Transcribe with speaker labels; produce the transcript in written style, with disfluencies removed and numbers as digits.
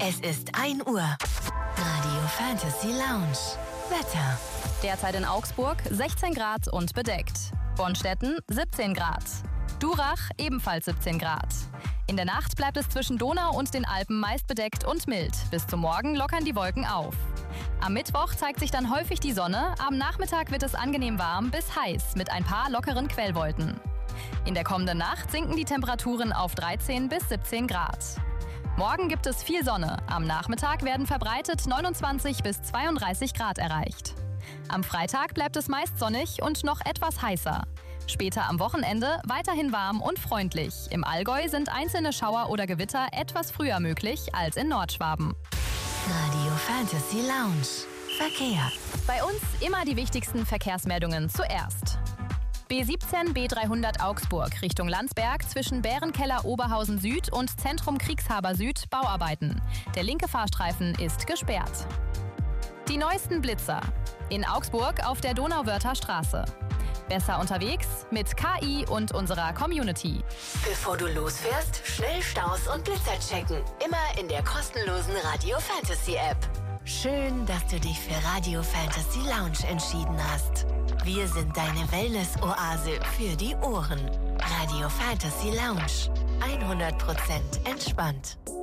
Speaker 1: Es ist 1 Uhr. Radio Fantasy Lounge. Wetter.
Speaker 2: Derzeit in Augsburg 16 Grad und bedeckt. Bonstetten 17 Grad. Durach ebenfalls 17 Grad. In der Nacht bleibt es zwischen Donau und den Alpen meist bedeckt und mild. Bis zum Morgen lockern die Wolken auf. Am Mittwoch zeigt sich dann häufig die Sonne. Am Nachmittag wird es angenehm warm bis heiß mit ein paar lockeren Quellwolken. In der kommenden Nacht sinken die Temperaturen auf 13 bis 17 Grad. Morgen gibt es viel Sonne. Am Nachmittag werden verbreitet 29 bis 32 Grad erreicht. Am Freitag bleibt es meist sonnig und noch etwas heißer. Später am Wochenende weiterhin warm und freundlich. Im Allgäu sind einzelne Schauer oder Gewitter etwas früher möglich als in Nordschwaben.
Speaker 1: Radio Fantasy Lounge. Verkehr.
Speaker 2: Bei uns immer die wichtigsten Verkehrsmeldungen zuerst. B17 B300 Augsburg Richtung Landsberg zwischen Bärenkeller Oberhausen Süd und Zentrum Kriegshaber Süd Bauarbeiten. Der linke Fahrstreifen ist gesperrt. Die neuesten Blitzer. In Augsburg auf der Donauwörther Straße. Besser unterwegs mit KI und unserer Community.
Speaker 1: Bevor du losfährst, schnell Staus und Blitzer checken. Immer in der kostenlosen Radio Fantasy App. Schön, dass du dich für Radio Fantasy Lounge entschieden hast. Wir sind deine Wellness-Oase für die Ohren. Radio Fantasy Lounge. 100% entspannt.